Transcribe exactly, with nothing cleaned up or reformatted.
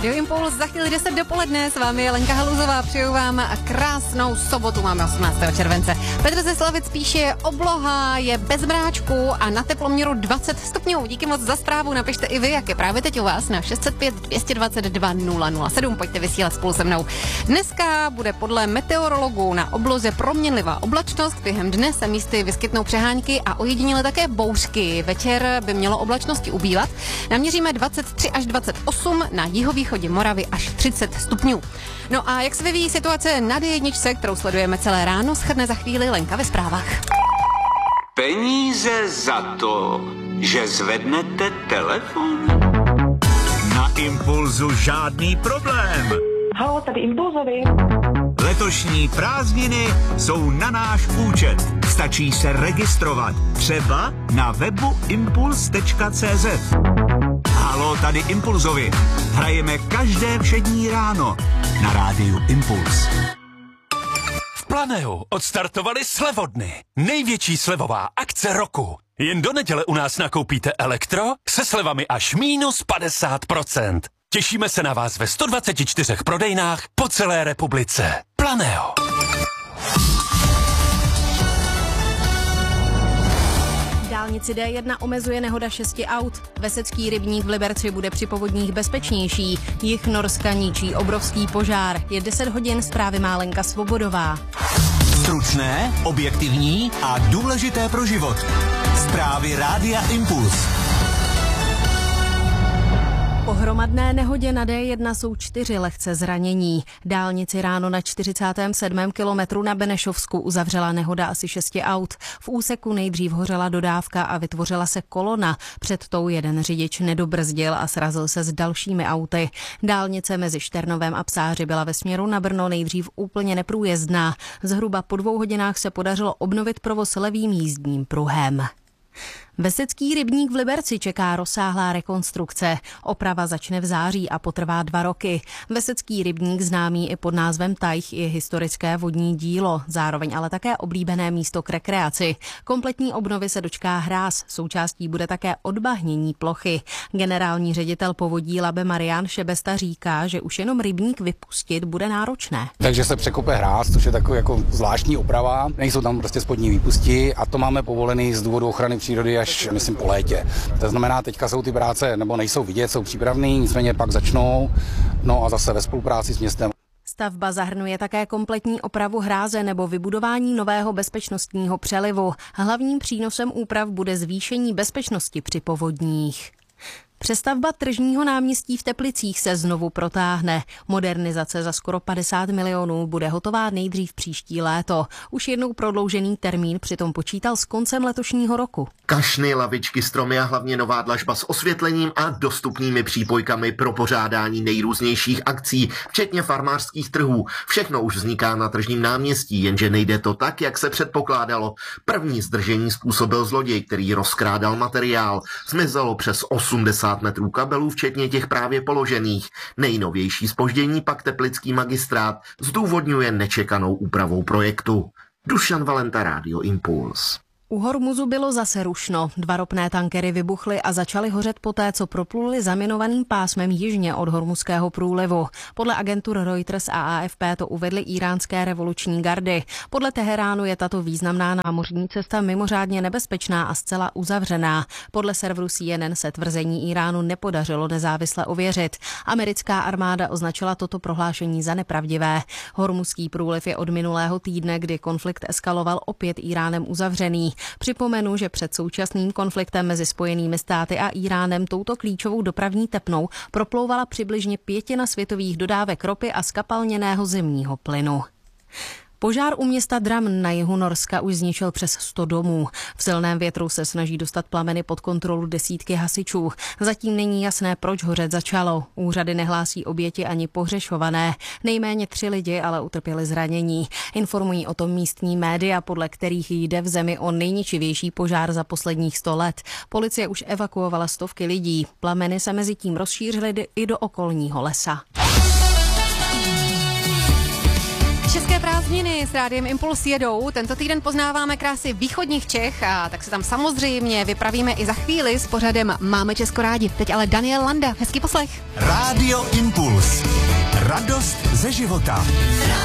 Radio Impuls za chvíli deset dopoledne, s vámi je Lenka Haluzová, přeju vám krásnou sobotu, máme osmnáctého července. Petr ze Slavic píše, obloha je bez mráčku a na teploměru dvacet stupňů. Díky moc za zprávu, napište i vy, jak je právě teď u vás na šest set pět dvě dvacet dva nula nula sedm, pojďte vysílat spolu se mnou. Dneska bude podle meteorologů na obloze proměnlivá oblačnost, během dne se místy vyskytnou přehánky a ojediněle také bouřky. Večer by mělo oblačnosti ubývat. Naměříme dvacet tři až dvacet osm, na jihovýchodě Moravy až třicet stupňů. No a jak se vyvíjí situace na D jedna, kterou sledujeme celé ráno, shrne za chvíli Lenka ve zprávách. Peníze za to, že zvednete telefon? Na Impulzu žádný problém. Halo, tady Impulzovi. Letošní prázdniny jsou na náš účet. Stačí se registrovat. Třeba na webu impuls tečka cé zet. Halo, tady Impulzovi. Hrajeme každé všední ráno na rádiu Impuls. V Planeu odstartovali slevodny. Největší slevová akce roku. Jen do neděle u nás nakoupíte elektro se slevami až minus padesát procent. Těšíme se na vás ve sto dvaceti čtyřech prodejnách po celé republice. Planeo. Dálnici D jedna omezuje nehoda šesti aut. Vesecký rybník v Liberci bude při povodních bezpečnější. Jih Norska ničí obrovský požár. Je deset hodin, zprávy má Lenka Svobodová. Stručné, objektivní a důležité pro život. Zprávy Rádia Impuls. Po hromadné nehodě na D jedna jsou čtyři lehce zranění. Dálnici ráno na čtyřicátém sedmém kilometru na Benešovsku uzavřela nehoda asi šesti aut. V úseku nejdřív hořela dodávka a vytvořila se kolona. Před tou jeden řidič nedobrzdil a srazil se s dalšími auty. Dálnice mezi Šternovem a Psáři byla ve směru na Brno nejdřív úplně neprůjezdná. Zhruba po dvou hodinách se podařilo obnovit provoz levým jízdním pruhem. Vesecký rybník v Liberci čeká rozsáhlá rekonstrukce. Oprava začne v září a potrvá dva roky. Vesecký rybník, známý i pod názvem Tajch, je historické vodní dílo, zároveň ale také oblíbené místo k rekreaci. Kompletní obnovy se dočká hráz, součástí bude také odbahnění plochy. Generální ředitel povodí Labe Marián Šebesta říká, že už jenom rybník vypustit bude náročné. Takže se překope hráz, což je takový jako zvláštní oprava. Nejsou tam prostě spodní výpusti a to máme povolený z důvodu ochrany přírody až, myslím, po létě. To znamená, teďka jsou ty práce, nebo nejsou vidět, jsou přípravný, nicméně pak začnou, no a zase ve spolupráci s městem. Stavba zahrnuje také kompletní opravu hráze nebo vybudování nového bezpečnostního přelivu. Hlavním přínosem úprav bude zvýšení bezpečnosti při povodních. Přestavba tržního náměstí v Teplicích se znovu protáhne. Modernizace za skoro padesát milionů bude hotová nejdřív příští léto. Už jednou prodloužený termín přitom počítal s koncem letošního roku. Kašny, lavičky, stromy a hlavně nová dlažba s osvětlením a dostupnými přípojkami pro pořádání nejrůznějších akcí, včetně farmářských trhů. Všechno už vzniká na tržním náměstí, jenže nejde to tak, jak se předpokládalo. První zdržení způsobil zloděj, který rozkrádal materiál. Zmizelo přes osmdesát metrů kabelů, včetně těch právě položených. Nejnovější zpoždění pak teplický magistrát zdůvodňuje nečekanou úpravou projektu. Dušan Valenta, Radio Impuls. U Hormuzu bylo zase rušno. Dva ropné tankery vybuchly a začaly hořet poté, co propluli zaminovaným pásmem jižně od Hormuzského průlivu. Podle agentur Reuters a A F P to uvedly íránské revoluční gardy. Podle Teheránu je tato významná námořní cesta mimořádně nebezpečná a zcela uzavřená. Podle serveru C N N se tvrzení Iránu nepodařilo nezávisle ověřit. Americká armáda označila toto prohlášení za nepravdivé. Hormuzský průliv je od minulého týdne, kdy konflikt eskaloval, opět Iránem uzavřený. Připomenu, že před současným konfliktem mezi Spojenými státy a Iránem touto klíčovou dopravní tepnou proplouvala přibližně pětina světových dodávek ropy a skapalněného zemního plynu. Požár u města Drammen na jihu Norska už zničil přes sto domů. V silném větru se snaží dostat plameny pod kontrolu desítky hasičů. Zatím není jasné, proč hořet začalo. Úřady nehlásí oběti ani pohřešované. Nejméně tři lidi ale utrpěli zranění. Informují o tom místní média, podle kterých jde v zemi o nejničivější požár za posledních sto let. Policie už evakuovala stovky lidí. Plameny se mezi tím rozšířily i do okolního lesa. České prázdniny s Rádiem Impuls jedou. Tento týden poznáváme krásy východních Čech a tak se tam samozřejmě vypravíme i za chvíli s pořadem Máme Česko rádi. Teď ale Daniel Landa. Hezký poslech. Rádio Impuls. Radost ze života.